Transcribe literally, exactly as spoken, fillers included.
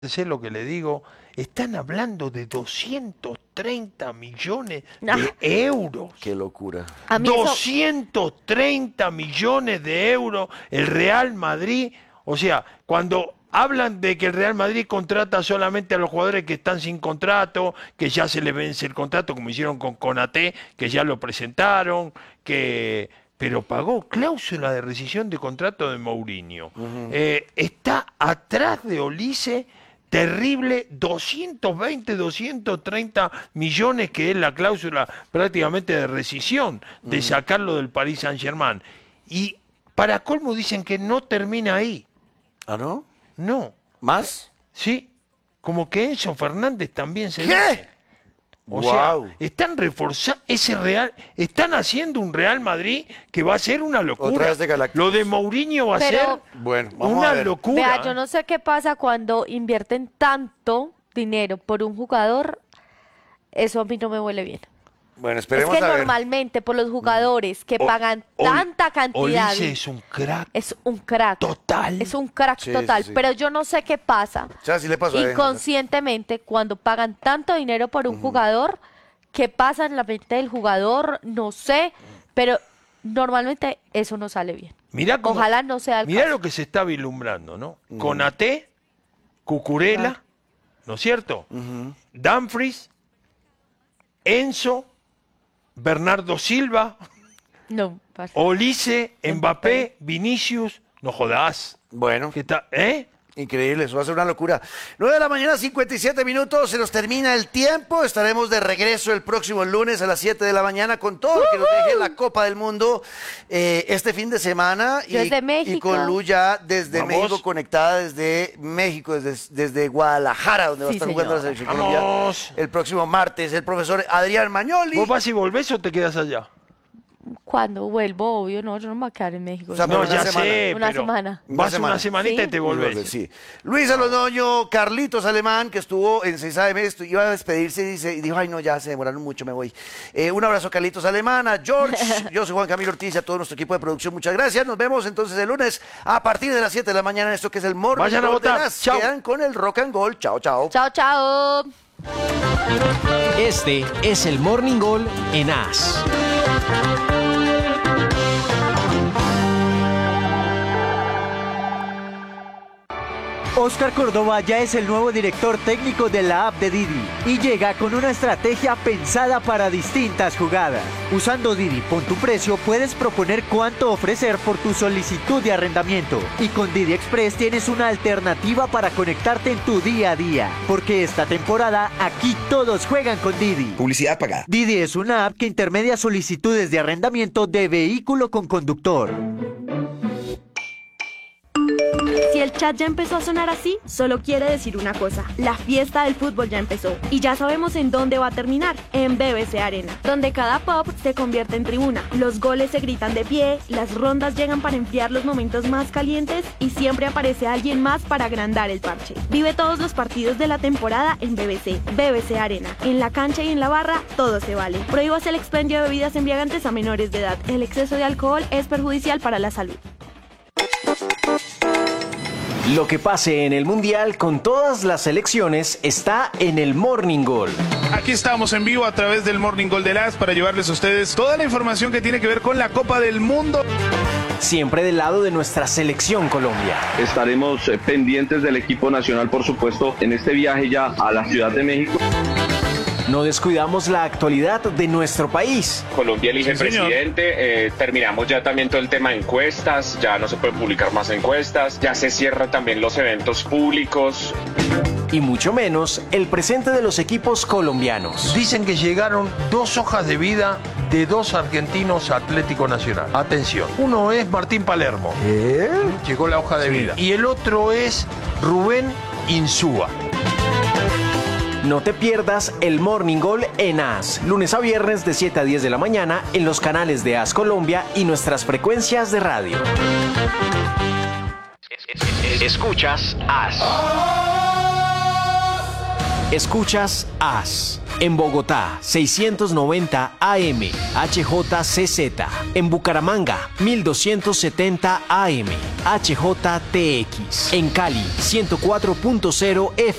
sé lo que le digo, están hablando de doscientos treinta millones No. de euros. Qué locura. A mí eso- doscientos treinta millones de euros el Real Madrid. O sea, cuando hablan de que el Real Madrid contrata solamente a los jugadores que están sin contrato, que ya se les vence el contrato, como hicieron con Konaté, que ya lo presentaron, que... pero pagó cláusula de rescisión de contrato de Mourinho. Uh-huh. eh, está atrás de Olise, terrible, doscientos veinte, doscientos treinta millones, que es la cláusula prácticamente de rescisión, de uh-huh. sacarlo del Paris Saint-Germain. Y para colmo dicen que no termina ahí. ¿Ah, no? No. ¿Más? Sí, como que Enzo Fernández también se ¿Qué? dice. O wow. sea, están reforzando ese Real, están haciendo un Real Madrid que va a ser una locura. Otra vez de Galactus. Lo de Mourinho va Pero, a ser bueno, vamos una a ver. locura. Vea, yo no sé qué pasa cuando invierten tanto dinero por un jugador. Eso a mí no me huele bien. Bueno, Es esperemos que a ver. normalmente por los jugadores que O- pagan Ol- tanta cantidad, Olise es un crack es un crack. total. Es un crack Sí, total. sí, sí. Pero yo no sé qué pasa O sea, sí le pasó a él. inconscientemente cuando pagan tanto dinero por un jugador. ¿Qué pasa en la mente del jugador? No sé, pero normalmente eso no sale bien. Mirá cómo- Ojalá no sea el Mirá caso. lo que se está vislumbrando, ¿no? Konaté, Cucurella, ¿no es cierto? Uh-huh. Dumfries, Enzo, Bernardo Silva, No, pasa. Olise, Mbappé, Vinicius, no jodas. Bueno, ¿Qué tal? ¿Eh? increíble, eso va a ser una locura. nueve de la mañana, cincuenta y siete minutos, se nos termina el tiempo. Estaremos de regreso el próximo lunes a las siete de la mañana con todo lo que nos deje la Copa del Mundo eh, este fin de semana. Yo desde México. Y con Lu ya desde Vamos. México, conectada desde México, desde, desde Guadalajara, donde va a Sí, estar señor. jugando la selección Vamos. colombiana el próximo martes. El profesor Adrián Mañoli. ¿Vos vas y volvés o te quedas allá? Cuando vuelvo, obvio, no, yo no me voy a quedar en México. O sea, No, una ya semana. sé, Una pero semana. Una vas semana. una semanita Sí. y te volvés. Sí. Luis Alondoño, Carlitos Alemán, que estuvo en seis A M, estu- iba a despedirse y, dice, y dijo, ay no, ya se demoraron mucho, me voy. Eh, un abrazo a Carlitos Alemán, a George, yo soy Juan Camilo Ortiz y a todo nuestro equipo de producción, muchas gracias. Nos vemos entonces el lunes a partir de las siete de la mañana en esto que es el Morning Vayan a Gol de votar. las. Chao. Quedan con el Rock and Gold. Chao, chao. Chao, chao. Este es el Morning Gol en A S. Oscar Córdoba ya es el nuevo director técnico de la app de Didi y llega con una estrategia pensada para distintas jugadas. Usando Didi Pon tu Precio puedes proponer cuánto ofrecer por tu solicitud de arrendamiento y con Didi Express tienes una alternativa para conectarte en tu día a día, porque esta temporada aquí todos juegan con Didi. Publicidad pagada. Didi es una app que intermedia solicitudes de arrendamiento de vehículo con conductor. Si el chat ya empezó a sonar así, solo quiere decir una cosa: la fiesta del fútbol ya empezó. Y ya sabemos en dónde va a terminar: en B B C Arena, donde cada pop se convierte en tribuna. Los goles se gritan de pie, las rondas llegan para enfriar los momentos más calientes y siempre aparece alguien más para agrandar el parche. Vive todos los partidos de la temporada en B B C. B B C Arena. En la cancha y en la barra, todo se vale. Prohíbas el expendio de bebidas embriagantes a menores de edad. El exceso de alcohol es perjudicial para la salud. Lo que pase en el Mundial con todas las selecciones está en el Morning Gol. Aquí estamos en vivo a través del Morning Gol de las para llevarles a ustedes toda la información que tiene que ver con la Copa del Mundo. Siempre del lado de nuestra selección Colombia. Estaremos eh, pendientes del equipo nacional, por supuesto, en este viaje ya a la Ciudad de México. No descuidamos la actualidad de nuestro país. Colombia elige Sí, señor. presidente, eh, terminamos ya también todo el tema de encuestas, ya no se pueden publicar más encuestas, ya se cierran también los eventos públicos. Y mucho menos el presente de los equipos colombianos. Dicen que llegaron dos hojas de vida de dos argentinos a Atlético Nacional. Atención. Uno es Martín Palermo. Llegó la hoja de vida. Y el otro es Rubén Insúa. No te pierdas el Morning Gol en A S, lunes a viernes de siete a diez de la mañana en los canales de A S Colombia y nuestras frecuencias de radio. Escuchas A S. Escuchas A S. En Bogotá, seiscientos noventa A M, H J C Z. En Bucaramanga, mil doscientos setenta A M, H J T X. En Cali, ciento cuatro punto cero F